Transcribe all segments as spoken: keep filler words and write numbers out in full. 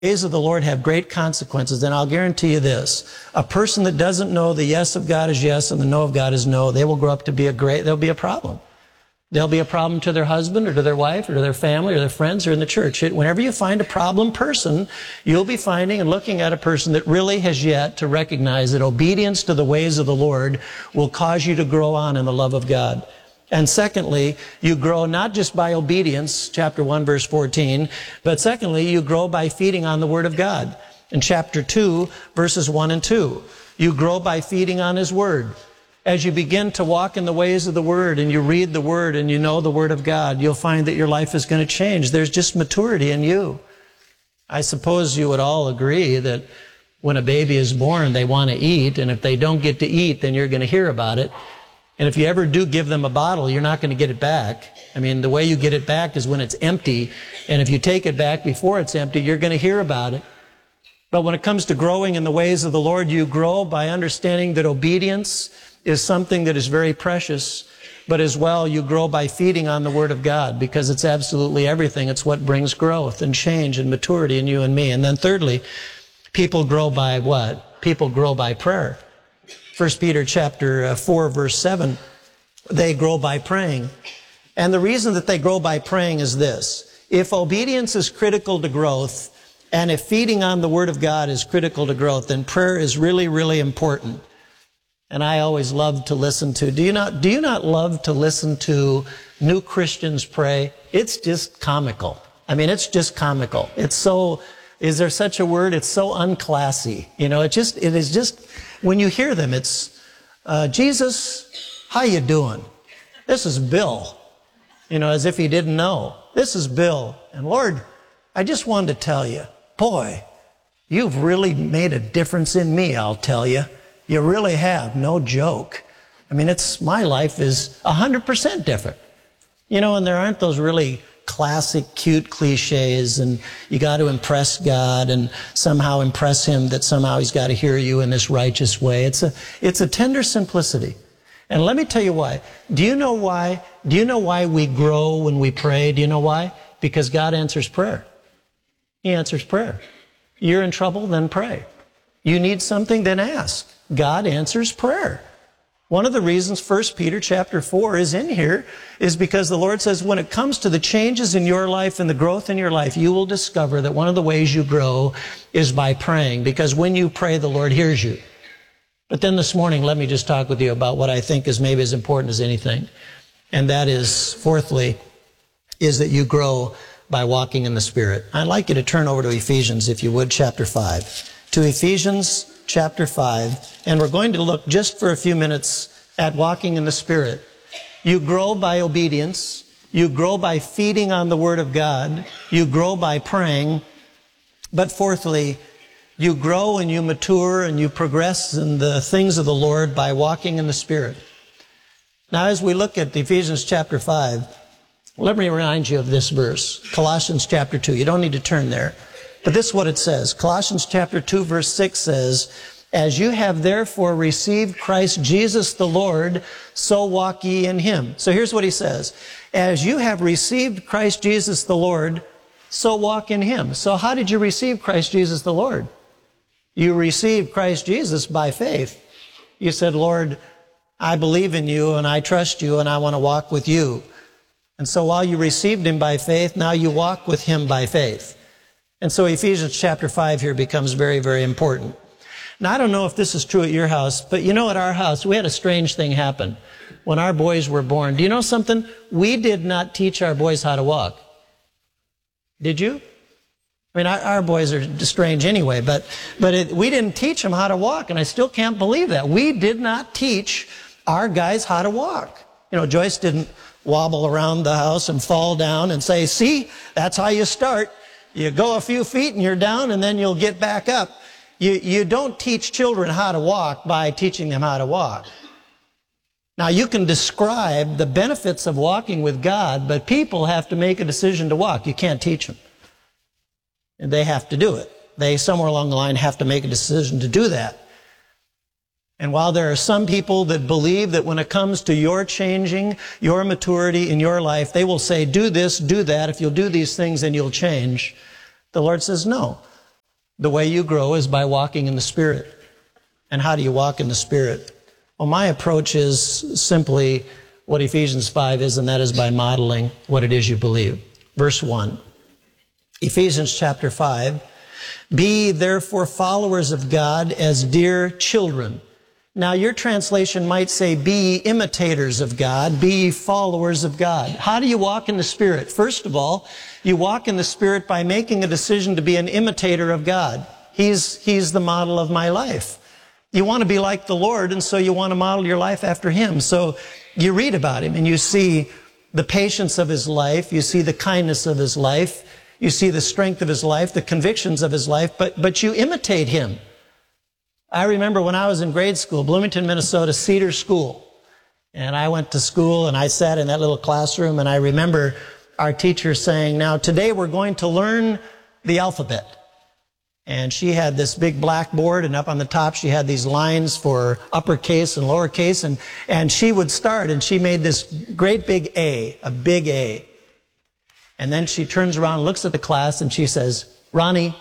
ways of the Lord have great consequences, and I'll guarantee you this. A person that doesn't know the yes of God is yes and the no of God is no, they will grow up to be a great, there'll be a problem. There'll be a problem to their husband or to their wife or to their family or their friends or in the church. It, whenever you find a problem person, you'll be finding and looking at a person that really has yet to recognize that obedience to the ways of the Lord will cause you to grow on in the love of God. And secondly, you grow not just by obedience, chapter one, verse fourteen, but secondly, you grow by feeding on the Word of God. In chapter two, verses one and two, you grow by feeding on His Word. As you begin to walk in the ways of the Word and you read the Word and you know the Word of God, you'll find that your life is going to change. There's just maturity in you. I suppose you would all agree that when a baby is born, they want to eat, and if they don't get to eat, then you're going to hear about it. And if you ever do give them a bottle, you're not going to get it back. I mean, the way you get it back is when it's empty. And if you take it back before it's empty, you're going to hear about it. But when it comes to growing in the ways of the Lord, you grow by understanding that obedience is something that is very precious. But as well, you grow by feeding on the Word of God, because it's absolutely everything. It's what brings growth and change and maturity in you and me. And then thirdly, people grow by what? People grow by prayer. First Peter chapter four, verse seven, they grow by praying. And the reason that they grow by praying is this. If obedience is critical to growth, and if feeding on the Word of God is critical to growth, then prayer is really, really important. And I always love to listen to, do you not, do you not love to listen to new Christians pray? It's just comical. I mean, it's just comical. It's so, is there such a word? It's so unclassy. You know, it just, it is just, when you hear them, it's, uh, Jesus, how you doing? This is Bill. You know, as if he didn't know. This is Bill. And Lord, I just wanted to tell you, boy, you've really made a difference in me, I'll tell you. You really have, no joke. I mean, it's, my life is one hundred percent different. You know, and there aren't those really classic, cute cliches, and you got to impress God and somehow impress Him that somehow He's got to hear you in this righteous way. It's a, it's a tender simplicity. And let me tell you why. Do you know why? Do you know why we grow when we pray? Do you know why? Because God answers prayer. He answers prayer. You're in trouble, then pray. You need something, then ask. God answers prayer. One of the reasons First Peter chapter four is in here is because the Lord says when it comes to the changes in your life and the growth in your life, you will discover that one of the ways you grow is by praying, because when you pray, the Lord hears you. But then this morning, let me just talk with you about what I think is maybe as important as anything. And that is, fourthly, is that you grow by walking in the Spirit. I'd like you to turn over to Ephesians, if you would, chapter five. To Ephesians chapter five, and we're going to look just for a few minutes at walking in the Spirit. You grow by obedience. You grow by feeding on the Word of God. You grow by praying. But fourthly, you grow and you mature and you progress in the things of the Lord by walking in the Spirit. Now, as we look at Ephesians chapter five, let me remind you of this verse, Colossians chapter two. You don't need to turn there. But this is what it says. Colossians chapter two, verse six says, as you have therefore received Christ Jesus the Lord, so walk ye in Him. So here's what he says. As you have received Christ Jesus the Lord, so walk in Him. So how did you receive Christ Jesus the Lord? You received Christ Jesus by faith. You said, Lord, I believe in you and I trust you and I want to walk with you. And so while you received Him by faith, now you walk with Him by faith. And so Ephesians chapter five here becomes very, very important. Now, I don't know if this is true at your house, but you know, at our house, we had a strange thing happen when our boys were born. Do you know something? We did not teach our boys how to walk. Did you? I mean, our, our boys are strange anyway, but, but it, we didn't teach them how to walk, and I still can't believe that. We did not teach our guys how to walk. You know, Joyce didn't wobble around the house and fall down and say, see, that's how you start. You go a few feet and you're down, and then you'll get back up. You, you don't teach children how to walk by teaching them how to walk. Now, you can describe the benefits of walking with God, but people have to make a decision to walk. You can't teach them. And they have to do it. They, somewhere along the line, have to make a decision to do that. And while there are some people that believe that when it comes to your changing, your maturity in your life, they will say, do this, do that. If you'll do these things, then you'll change. The Lord says, no. The way you grow is by walking in the Spirit. And how do you walk in the Spirit? Well, my approach is simply what Ephesians five is, and that is by modeling what it is you believe. Verse one, Ephesians chapter five, be therefore followers of God as dear children. Now, your translation might say, be imitators of God, be followers of God. How do you walk in the Spirit? First of all, you walk in the Spirit by making a decision to be an imitator of God. He's, He's the model of my life. You want to be like the Lord, and so you want to model your life after Him. So you read about Him, and you see the patience of His life, you see the kindness of His life, you see the strength of His life, the convictions of His life, but, but you imitate Him. I remember when I was in grade school, Bloomington, Minnesota, Cedar School. And I went to school and I sat in that little classroom, and I remember our teacher saying, now today we're going to learn the alphabet. And she had this big blackboard, and up on the top she had these lines for uppercase and lowercase, and, and she would start, and she made this great big A, a big A. And then she turns around, looks at the class, and she says, Ronnie.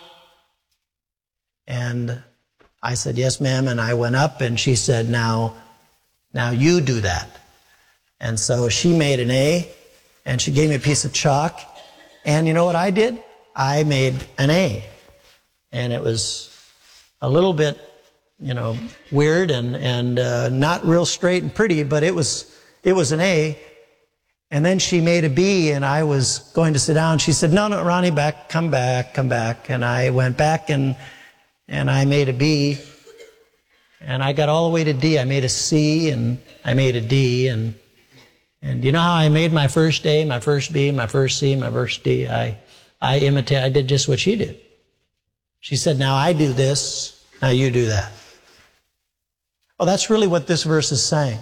And I said, yes, ma'am. And I went up, and she said, now, now you do that. And so she made an A, and she gave me a piece of chalk. And you know what I did? I made an A. And it was a little bit, you know, weird and, and uh, not real straight and pretty, but it was, it was an A. And then she made a B, and I was going to sit down. She said, no, no, Ronnie, back, come back, come back. And I went back, and And I made a B, and I got all the way to D. I made a C, and I made a D, and and you know how I made my first A, my first B, my first C, my first D? I I imitated. I did just what she did. She said, "Now I do this. Now you do that." Well, that's really what this verse is saying.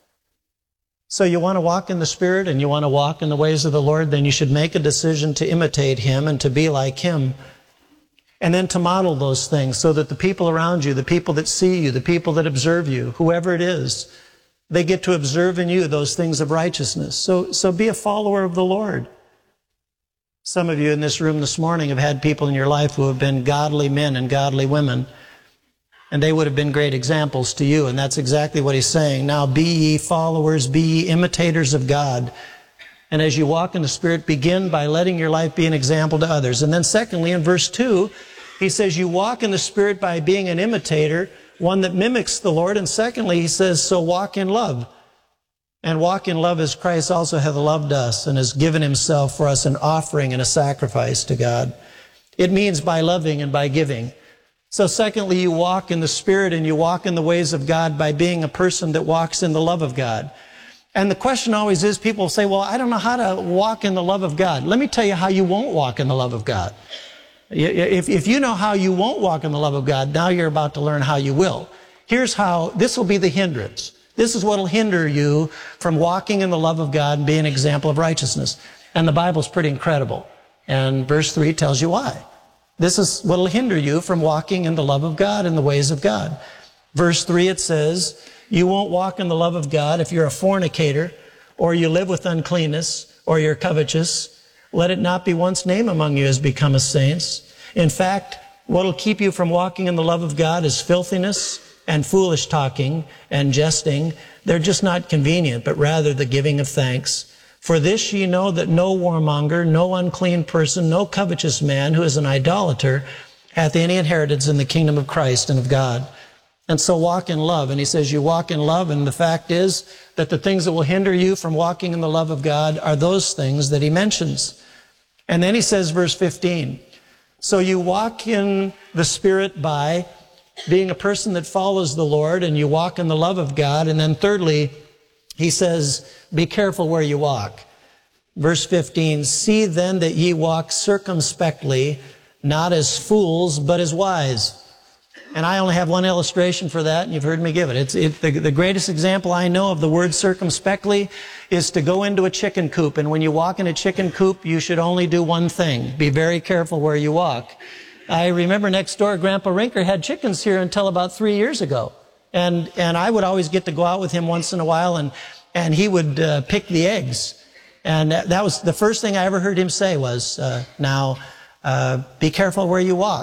So you want to walk in the Spirit, and you want to walk in the ways of the Lord, then you should make a decision to imitate Him and to be like Him. And then to model those things so that the people around you, the people that see you, the people that observe you, whoever it is, they get to observe in you those things of righteousness. So, so be a follower of the Lord. Some of you in this room this morning have had people in your life who have been godly men and godly women, and they would have been great examples to you. And that's exactly what he's saying. Now be ye followers, be ye imitators of God. And as you walk in the Spirit, begin by letting your life be an example to others. And then secondly, in verse two, he says you walk in the Spirit by being an imitator, one that mimics the Lord. And secondly, he says, so walk in love. And walk in love as Christ also hath loved us and has given Himself for us an offering and a sacrifice to God. It means by loving and by giving. So secondly, you walk in the Spirit and you walk in the ways of God by being a person that walks in the love of God. And the question always is, people say, well, I don't know how to walk in the love of God. Let me tell you how you won't walk in the love of God. If, if you know how you won't walk in the love of God, now you're about to learn how you will. Here's how, this will be the hindrance. This is what will hinder you from walking in the love of God and being an example of righteousness. And the Bible's pretty incredible. And verse three tells you why. This is what will hinder you from walking in the love of God and the ways of God. Verse three, it says, you won't walk in the love of God if you're a fornicator, or you live with uncleanness, or you're covetous. Let it not be once named among you as become as saints. In fact, what will keep you from walking in the love of God is filthiness and foolish talking and jesting. They're just not convenient, but rather the giving of thanks. For this ye know that no warmonger, no unclean person, no covetous man who is an idolater hath any inheritance in the kingdom of Christ and of God. And so walk in love. And he says you walk in love, and the fact is that the things that will hinder you from walking in the love of God are those things that he mentions. And then he says, verse fifteen, so you walk in the Spirit by being a person that follows the Lord, and you walk in the love of God. And then thirdly, he says, be careful where you walk. Verse fifteen, see then that ye walk circumspectly, not as fools, but as wise. And I only have one illustration for that, and you've heard me give it. It's it, the, the greatest example I know of the word circumspectly is to go into a chicken coop. And when you walk in a chicken coop, you should only do one thing. Be very careful where you walk. I remember next door, Grandpa Rinker had chickens here until about three years ago. And and I would always get to go out with him once in a while, and, and he would uh, pick the eggs. And that, that was the first thing I ever heard him say was, uh, now, uh, be careful where you walk.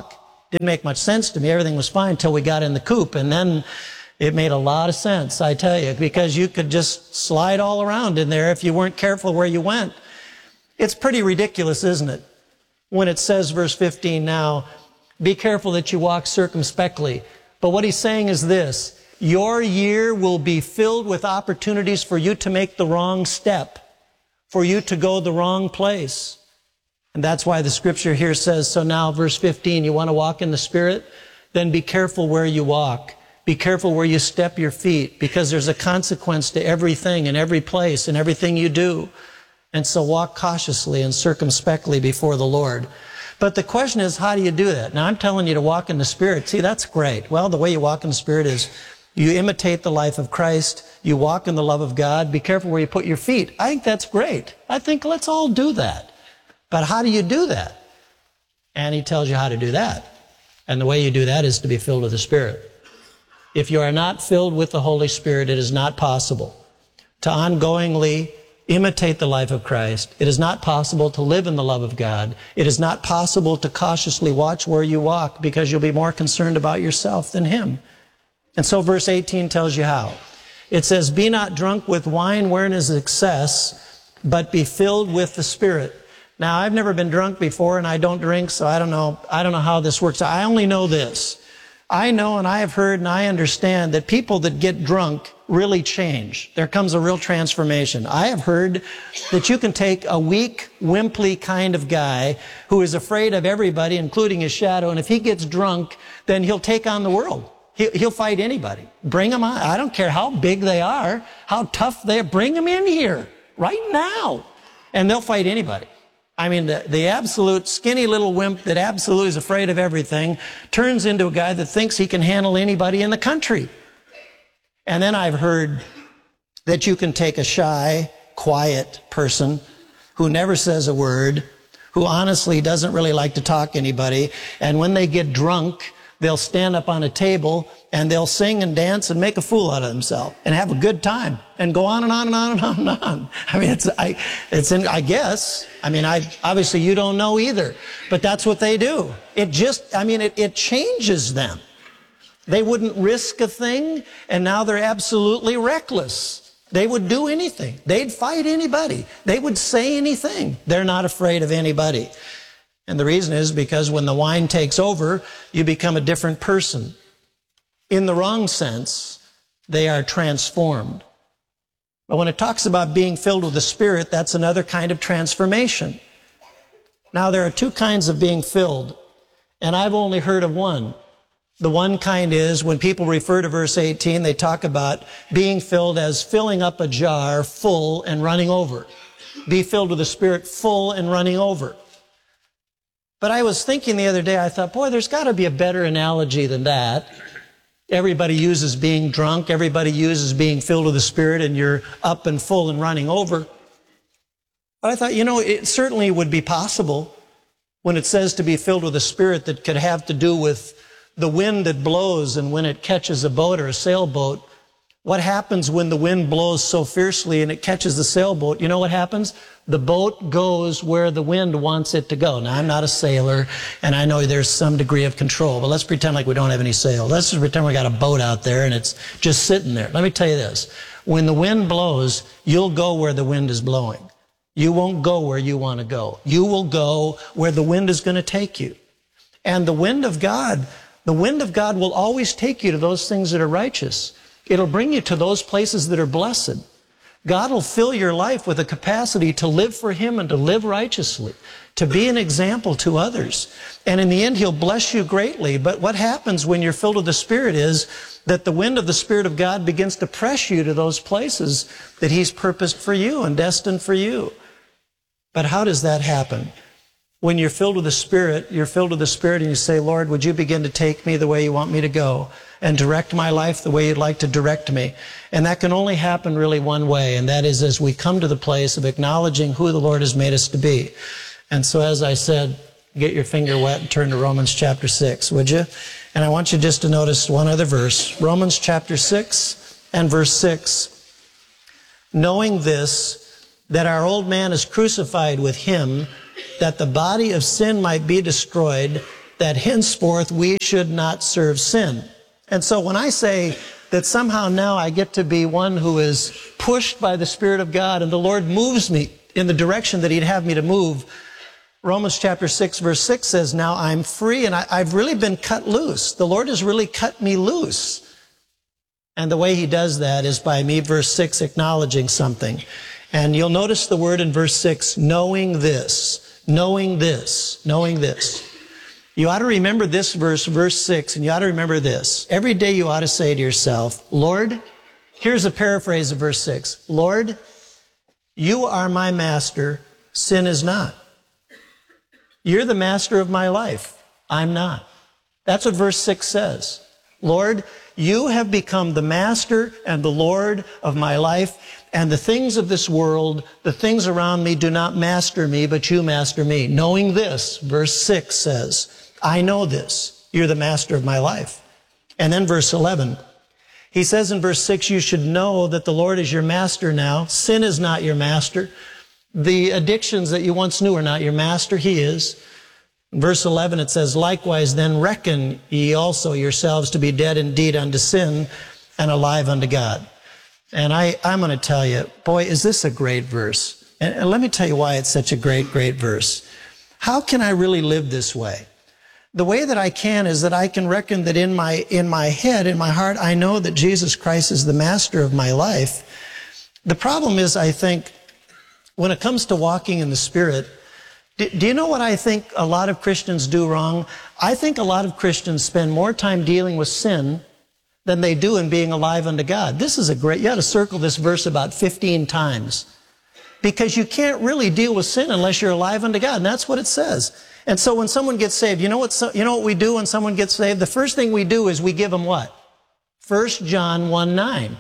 Didn't make much sense to me. Everything was fine until we got in the coupe, and then it made a lot of sense, I tell you, because you could just slide all around in there if you weren't careful where you went. It's pretty ridiculous, isn't it? When it says, verse fifteen now, be careful that you walk circumspectly. But what he's saying is this: your year will be filled with opportunities for you to make the wrong step, for you to go the wrong place. And that's why the scripture here says, so now, verse fifteen, you want to walk in the Spirit? Then be careful where you walk. Be careful where you step your feet, because there's a consequence to everything and every place and everything you do. And so walk cautiously and circumspectly before the Lord. But the question is, how do you do that? Now, I'm telling you to walk in the Spirit. See, that's great. Well, the way you walk in the Spirit is you imitate the life of Christ. You walk in the love of God. Be careful where you put your feet. I think that's great. I think let's all do that. But how do you do that? And he tells you how to do that. And the way you do that is to be filled with the Spirit. If you are not filled with the Holy Spirit, it is not possible to ongoingly imitate the life of Christ. It is not possible to live in the love of God. It is not possible to cautiously watch where you walk, because you'll be more concerned about yourself than Him. And so verse eighteen tells you how. It says, be not drunk with wine wherein is excess, but be filled with the Spirit. Now, I've never been drunk before, and I don't drink, so I don't know, I don't know how this works. I only know this. I know and I have heard and I understand that people that get drunk really change. There comes a real transformation. I have heard that you can take a weak, wimply kind of guy who is afraid of everybody, including his shadow, and if he gets drunk, then he'll take on the world. He'll fight anybody. Bring them on. I don't care how big they are, how tough they are. Bring them in here right now, and they'll fight anybody. I mean, the, the absolute skinny little wimp that absolutely is afraid of everything turns into a guy that thinks he can handle anybody in the country. And then I've heard that you can take a shy, quiet person who never says a word, who honestly doesn't really like to talk to anybody, and when they get drunk, they'll stand up on a table and they'll sing and dance and make a fool out of themselves and have a good time and go on and on and on and on and on. I mean, it's, I, it's in, I guess, I mean, I, obviously you don't know either, but that's what they do. It just, I mean, it, it changes them. They wouldn't risk a thing, and now they're absolutely reckless. They would do anything. They'd fight anybody. They would say anything. They're not afraid of anybody. And the reason is because when the wine takes over, you become a different person. In the wrong sense, they are transformed. But when it talks about being filled with the Spirit, that's another kind of transformation. Now, there are two kinds of being filled, and I've only heard of one. The one kind is, when people refer to verse eighteen, they talk about being filled as filling up a jar full and running over. Be filled with the Spirit full and running over. But I was thinking the other day, I thought, boy, there's got to be a better analogy than that. Everybody uses being drunk. Everybody uses being filled with the Spirit, and you're up and full and running over. But I thought, you know, it certainly would be possible when it says to be filled with the Spirit that could have to do with the wind that blows, and when it catches a boat or a sailboat. What happens when the wind blows so fiercely and it catches the sailboat? You know what happens? The boat goes where the wind wants it to go. Now, I'm not a sailor, and I know there's some degree of control, but let's pretend like we don't have any sail. Let's just pretend we got a boat out there and it's just sitting there. Let me tell you this. When the wind blows, you'll go where the wind is blowing. You won't go where you want to go. You will go where the wind is going to take you. And the wind of God, the wind of God will always take you to those things that are righteous. It'll bring you to those places that are blessed. God will fill your life with a capacity to live for Him and to live righteously, to be an example to others. And in the end, He'll bless you greatly. But what happens when you're filled with the Spirit is that the wind of the Spirit of God begins to press you to those places that He's purposed for you and destined for you. But how does that happen? When you're filled with the Spirit, you're filled with the Spirit and you say, Lord, would you begin to take me the way you want me to go and direct my life the way you'd like to direct me? And that can only happen really one way, and that is as we come to the place of acknowledging who the Lord has made us to be. And so, as I said, get your finger wet and turn to Romans chapter six, would you? And I want you just to notice one other verse. Romans chapter six and verse six. Knowing this, that our old man is crucified with Him, that the body of sin might be destroyed, that henceforth we should not serve sin. And so when I say that somehow now I get to be one who is pushed by the Spirit of God and the Lord moves me in the direction that He'd have me to move, Romans chapter six verse six says, now I'm free and I, I've really been cut loose. The Lord has really cut me loose. And the way He does that is by me, verse six, acknowledging something. And you'll notice the word in verse six, knowing this, knowing this, knowing this. You ought to remember this verse, verse six, and you ought to remember this. Every day you ought to say to yourself, Lord, here's a paraphrase of verse six. Lord, you are my master, sin is not. You're the master of my life, I'm not. That's what verse six says. Lord, you have become the master and the Lord of my life, and the things of this world, the things around me do not master me, but you master me. Knowing this, verse six says, I know this. You're the master of my life. And then verse eleven, he says in verse six, you should know that the Lord is your master now. Sin is not your master. The addictions that you once knew are not your master. He is. In verse eleven, it says, likewise, then reckon ye also yourselves to be dead indeed unto sin and alive unto God. And I, I'm going to tell you, boy, is this a great verse. And, and let me tell you why it's such a great, great verse. How can I really live this way? The way that I can is that I can reckon that in my, in my head, in my heart, I know that Jesus Christ is the master of my life. The problem is, I think, when it comes to walking in the Spirit, do, do you know what I think a lot of Christians do wrong? I think a lot of Christians spend more time dealing with sin than they do in being alive unto God. This is a great, you ought to circle this verse about fifteen times. Because you can't really deal with sin unless you're alive unto God. And that's what it says. And so when someone gets saved, you know what, so, you know what we do when someone gets saved? The first thing we do is we give them what? First John one nine.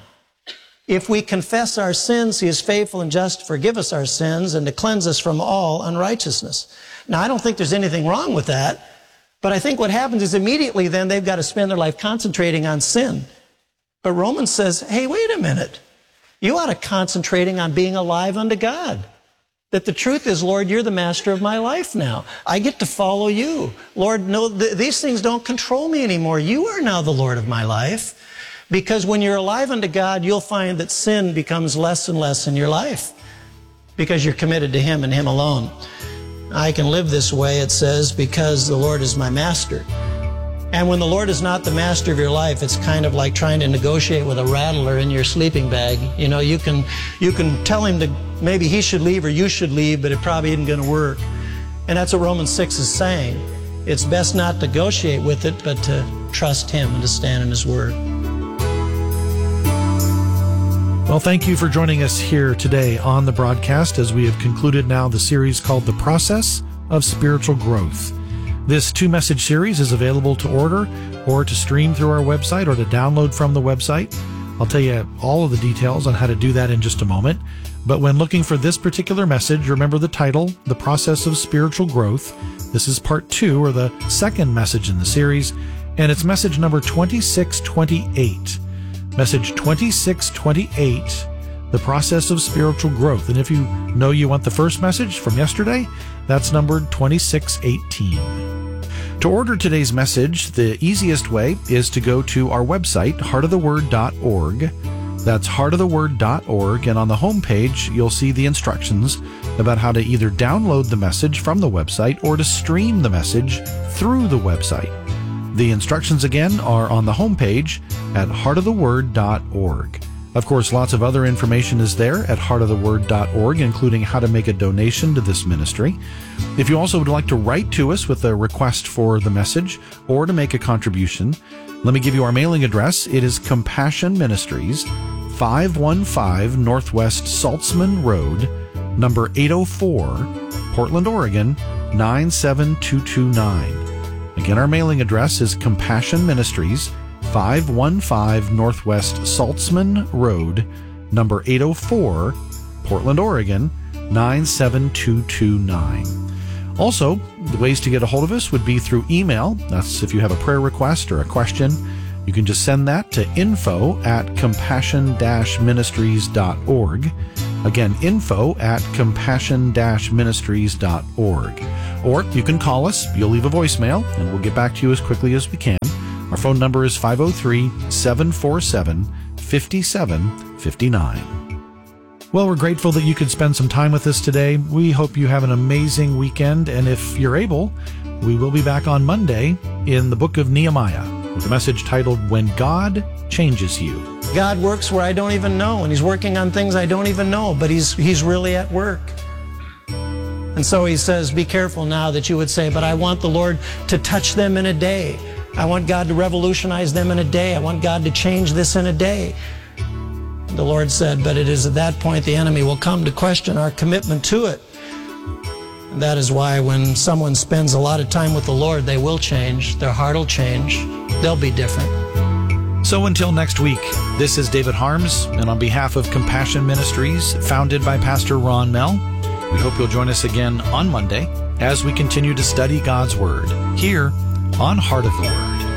If we confess our sins, He is faithful and just to forgive us our sins and to cleanse us from all unrighteousness. Now, I don't think there's anything wrong with that, but I think what happens is immediately then they've got to spend their life concentrating on sin. But Romans says, hey, wait a minute. You ought to concentrating on being alive unto God. That the truth is, Lord, you're the master of my life now. I get to follow you. Lord, no, th- these things don't control me anymore. You are now the Lord of my life. Because when you're alive unto God, you'll find that sin becomes less and less in your life. Because you're committed to Him and Him alone. I can live this way, it says, because the Lord is my master. And when the Lord is not the master of your life, it's kind of like trying to negotiate with a rattler in your sleeping bag. You know, you can, you can tell him to, maybe he should leave or you should leave, but it probably isn't going to work. And that's what Romans six is saying. It's best not to negotiate with it, but to trust Him and to stand in His Word. Well, thank you for joining us here today on the broadcast as we have concluded now the series called The Process of Spiritual Growth. This two-message series is available to order or to stream through our website or to download from the website. I'll tell you all of the details on how to do that in just a moment. But when looking for this particular message, remember the title, The Process of Spiritual Growth. This is part two, or the second message in the series, and it's message number twenty-six twenty-eight. Message twenty-six twenty-eight, The Process of Spiritual Growth. And if you know you want the first message from yesterday, that's numbered twenty-six eighteen. To order today's message, the easiest way is to go to our website, heart of the word dot org. That's heart of the word dot org, and on the home page, you'll see the instructions about how to either download the message from the website or to stream the message through the website. The instructions again are on the home page at heart of the word dot org. Of course, lots of other information is there at heart of the word dot org, including how to make a donation to this ministry. If you also would like to write to us with a request for the message or to make a contribution, let me give you our mailing address. It is Compassion Ministries, five one five Northwest Saltzman Road, number eight oh four, Portland, Oregon, nine seven two two nine. Again, our mailing address is Compassion Ministries, five one five Northwest Saltzman Road, number eight oh four, Portland, Oregon, nine seven two two nine. Also, the ways to get a hold of us would be through email. That's if you have a prayer request or a question. You can just send that to info at compassion dash ministries dot org. Again, info at compassion dash ministries dot org. Or you can call us. You'll leave a voicemail, and we'll get back to you as quickly as we can. Our phone number is five oh three, seven four seven, five seven five nine. Well, we're grateful that you could spend some time with us today. We hope you have an amazing weekend, and if you're able, we will be back on Monday in the book of Nehemiah with a message titled, When God Changes You. God works where I don't even know, and He's working on things I don't even know, but He's, he's really at work. And so He says, be careful now that you would say, but I want the Lord to touch them in a day. I want God to revolutionize them in a day. I want God to change this in a day. The Lord said, but it is at that point the enemy will come to question our commitment to it. And that is why when someone spends a lot of time with the Lord, they will change. Their heart will change. They'll be different. So until next week, this is David Harms, and on behalf of Compassion Ministries, founded by Pastor Ron Mell, we hope you'll join us again on Monday as we continue to study God's Word here on Heart of the Word.